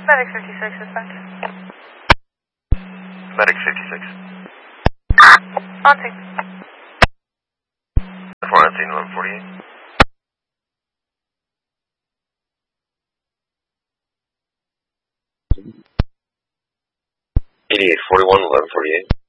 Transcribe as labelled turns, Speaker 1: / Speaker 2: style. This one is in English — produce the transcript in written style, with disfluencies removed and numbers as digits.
Speaker 1: Medic 56, dispatch.
Speaker 2: Medic 56.
Speaker 1: On scene.
Speaker 2: 4 on scene, 1148. 8841, 1148.